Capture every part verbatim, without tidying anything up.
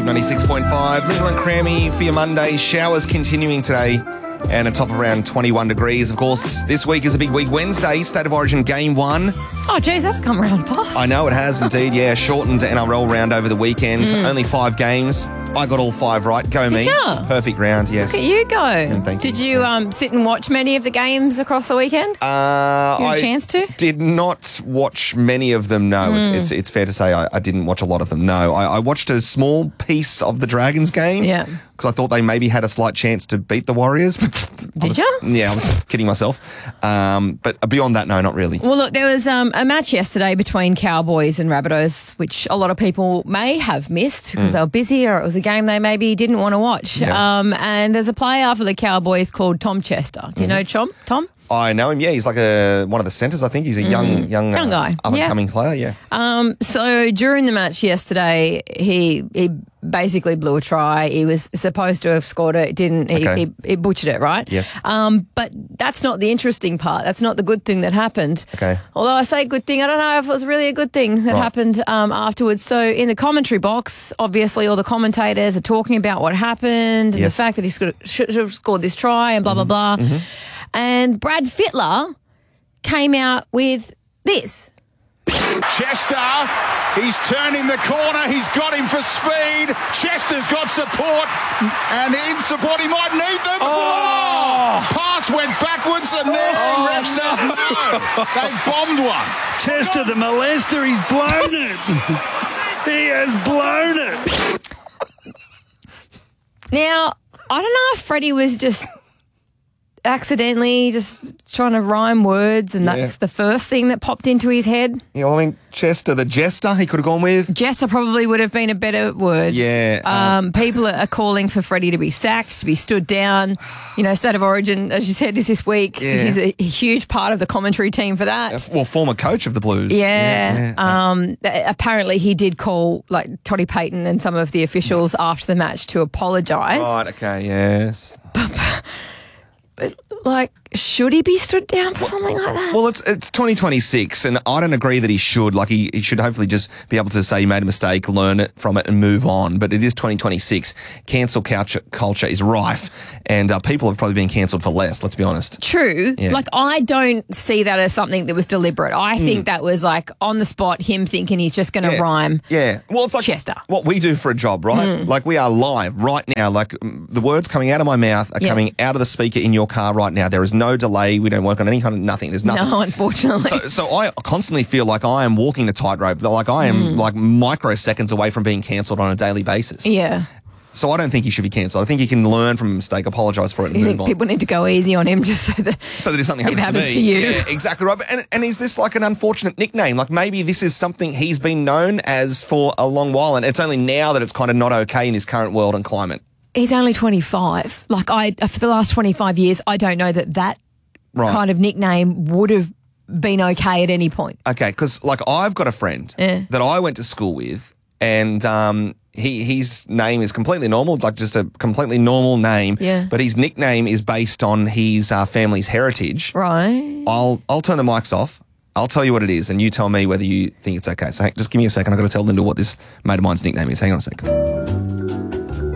Wave ninety-six point five. Little and Crammy for your Monday. Showers continuing today and a top of around twenty-one degrees. Of course, this week is a big week. Wednesday, State of Origin Game one. Oh, geez, that's come around fast. I know it has indeed, yeah. Shortened N R L round over the weekend. Mm. Only five games. I got all five right. Go Did me. Ya? Perfect round, yes. Look at you go. And thank Did you. you um, sit and watch many of the games across the weekend? Uh, Did you have I a chance to? did not watch many of them, no. Mm. It's, it's it's fair to say I, I didn't watch a lot of them, no. I, I watched a small piece of the Dragons game. Yeah. Because I thought they maybe had a slight chance to beat the Warriors. But Did you? Yeah, I was kidding myself. Um, but beyond that, no, not really. Well, look, there was um, a match yesterday between Cowboys and Rabbitohs, which a lot of people may have missed because Mm. they were busy or it was a game they maybe didn't want to watch. Yeah. Um, and there's a player for the Cowboys called Tom Chester. Do you know Tom? Tom? I know him, yeah. He's like a one of the centres, I think. He's a young, young, Young uh, guy, up-and-coming player, yeah. Um, so during the match yesterday, he he basically blew a try. He was supposed to have scored it, didn't. He, Okay. he, he butchered it, right? Yes. Um, but that's not the interesting part. That's not the good thing that happened. Okay. Although I say good thing, I don't know if it was really a good thing that Right. happened um, afterwards. So in the commentary box, obviously all the commentators are talking about what happened and Yes. the fact that he should should have scored this try and blah, blah, blah. And Brad Fittler came out with this. Chester, he's turning the corner, he's got him for speed, Chester's got support, and in support he might need them. Oh. Pass went backwards and then Oh, ref says no. They bombed one. Chester the molester, he's blown it. He has blown it. Now, I don't know if Freddie was just accidentally just trying to rhyme words and that's Yeah. the first thing that popped into his head. Yeah, well, I mean, Chester, the jester, he could have gone with. Jester probably would have been a better word. Yeah, Um, people are calling for Freddie to be sacked, to be stood down. You know, State of Origin, as you said, is this week. Yeah. He's a huge part of the commentary team for that. Well, former coach of the Blues. Yeah. Um, apparently he did call like Toddy Payton and some of the officials after the match to apologise. Right, okay, yes. But, like, should he be stood down for something like that? Well, it's it's twenty twenty-six, and I don't agree that he should. Like, he, he should hopefully just be able to say he made a mistake, learn it from it, and move on. But it is twenty twenty-six. Cancel culture, culture is rife, and uh, people have probably been cancelled for less, let's be honest. True. Yeah. Like, I don't see that as something that was deliberate. I think that was, like, on the spot, him thinking he's just going to Yeah. rhyme. Yeah. Well, it's like Chester. what we do for a job, right? Like, we are live right now. Like, mm, the words coming out of my mouth are Yeah. coming out of the speaker in your car right now. There is no delay. We don't work on any kind of nothing. There's nothing. No, unfortunately. So, so I constantly feel like I am walking the tightrope. Like I am like microseconds away from being cancelled on a daily basis. yeah. So I don't think he should be cancelled. I think he can learn from a mistake, apologise for it, and You move think on. people need to go easy on him just so that So that if something it happens, happens to to me, you. yeah, exactly right. But- And, and is this like an unfortunate nickname? Like maybe this is something he's been known as for a long while, and it's only now that it's kind of not okay in his current world and climate. he's only twenty-five. Like, I for the last twenty-five years, I don't know that that Right. kind of nickname would have been okay at any point. Okay, because like I've got a friend Yeah. that I went to school with, and um, he his name is completely normal, like just a completely normal name. Yeah. But his nickname is based on his uh, family's heritage. Right. I'll I'll turn the mics off. I'll tell you what it is, and you tell me whether you think it's okay. So just give me a second. I've got to tell Linda what this mate of mine's nickname is. Hang on a second.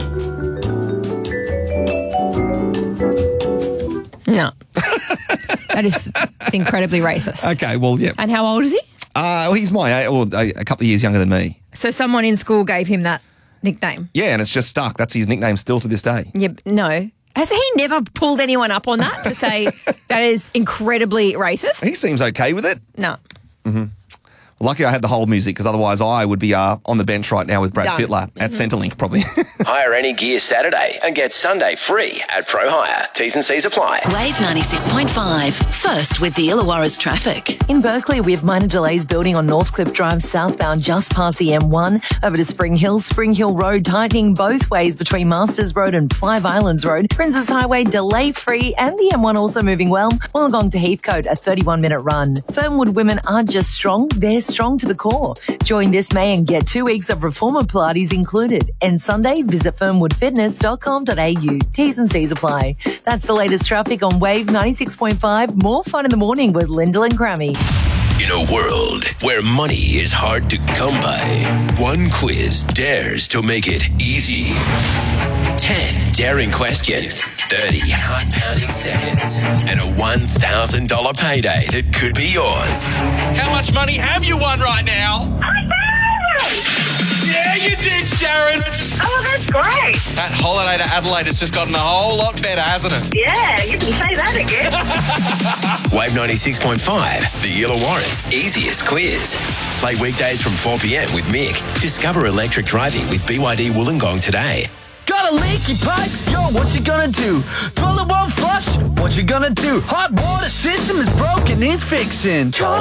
No. That is incredibly racist. Okay, well, yeah. And how old is he? Uh, well, he's my age, well, a, a couple of years younger than me. So someone in school gave him that nickname. Yeah, and it's just stuck. That's his nickname still to this day. Yeah, no. Has he never pulled anyone up on that to say that is incredibly racist? He seems okay with it. No. Lucky I had the whole music, because otherwise I would be uh, on the bench right now with Brad Done. Fittler at Centrelink, probably. Hire any gear Saturday and get Sunday free at Pro Hire. T's and C's apply. Wave ninety-six point five. First with the Illawarra's traffic. In Berkeley, we have minor delays building on Northcliffe Drive southbound just past the M one over to Spring Hill. Spring Hill Road tightening both ways between Masters Road and Five Islands Road. Princess Highway delay free and the M one also moving well. Wollongong to Heathcote, a thirty-one minute run. Fernwood women aren't just strong, they're strong to the core. Join this May and get two weeks of Reformer Pilates included. And Sunday, visit fernwood fitness dot com dot a u. T's and C's apply. That's the latest traffic on Wave ninety-six point five. More fun in the morning with Lyndall and Crammy. In a world where money is hard to come by, one quiz dares to make it easy. ten daring questions, thirty heart-pounding seconds, and a one thousand dollars payday that could be yours. How much money have you won right now? Yeah, you did, Sharon. Oh, that's great. That holiday to Adelaide has just gotten a whole lot better, hasn't it? Yeah, you can say that again. Wave ninety-six point five, the Illawarra's easiest quiz. Play weekdays from four p.m. with Mick. Discover electric driving with B Y D Wollongong today. Got a leaky pipe? Yo, what you gonna do? Toilet won't flush? What you gonna do? Hot water system is broken, it's fixing.